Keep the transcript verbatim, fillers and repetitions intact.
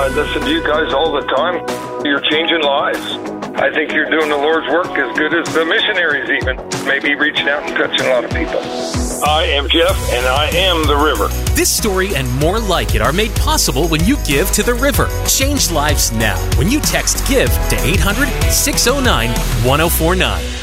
I listen to you guys all the time. You're changing lives. I think you're doing the Lord's work as good as the missionaries even. Maybe reaching out and touching a lot of people. I am Jeff, and I am the river. This story and more like it are made possible when you give to the river. Change lives now when you text GIVE to eight hundred, six oh nine, one oh four nine.